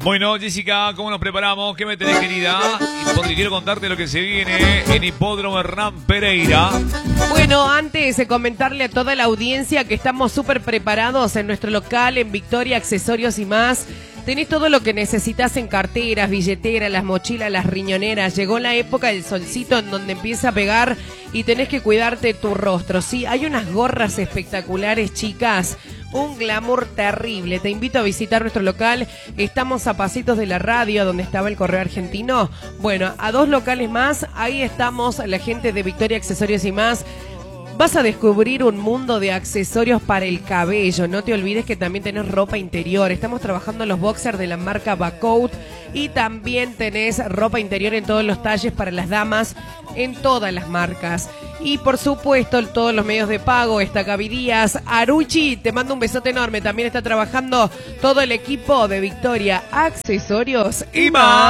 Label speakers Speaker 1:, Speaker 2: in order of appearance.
Speaker 1: Bueno, Jessica, ¿cómo nos preparamos? ¿Qué me tenés, querida? Y porque quiero contarte lo que se viene en Hipódromo Hernán Pereira.
Speaker 2: Bueno, antes de comentarle a toda la audiencia que estamos súper preparados en nuestro local, en Victoria, accesorios y más. Tenés todo lo que necesitas en carteras, billeteras, las mochilas, las riñoneras. Llegó la época del solcito en donde empieza a pegar y tenés que cuidarte tu rostro. Sí, hay unas gorras espectaculares, chicas. Un glamour terrible. Te invito a visitar nuestro local. Estamos a pasitos de la radio donde estaba el Correo Argentino. Bueno, a 2 locales más. Ahí estamos, la gente de Victoria, accesorios y más. Vas a descubrir un mundo de accesorios para el cabello. No te olvides que también tenés ropa interior. Estamos trabajando los boxers de la marca Bacoat. Y también tenés ropa interior en todos los talles para las damas, en todas las marcas. Y por supuesto, todos los medios de pago, Estacavidías, Aruchi, te mando un besote enorme. También está trabajando todo el equipo de Victoria, accesorios y más.